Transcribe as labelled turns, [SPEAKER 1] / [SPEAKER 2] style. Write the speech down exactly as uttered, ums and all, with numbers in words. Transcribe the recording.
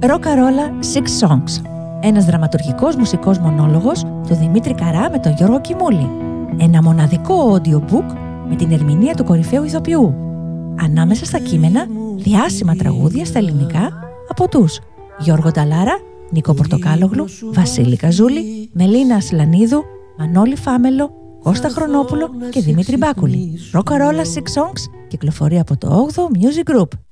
[SPEAKER 1] Ροκαρόλα Six Songs. Ένας δραματουργικός μουσικός μονόλογος του Δημήτρη Καρά με τον Γιώργο Κιμούλη. Ένα μοναδικό audiobook με την ερμηνεία του κορυφαίου ηθοποιού. Ανάμεσα στα κείμενα, διάσημα τραγούδια στα ελληνικά από τους Γιώργο Νταλάρα, Νίκο Πορτοκάλογλου, Βασίλη Καζούλη, Μελίνα Ασλανίδου, Μανώλη Φάμελο, Κώστα Χρονόπουλο και Δημήτρη Μπάκουλη. Ροκαρόλα Six Songs κυκλοφορεί από το όγδοο Music Group.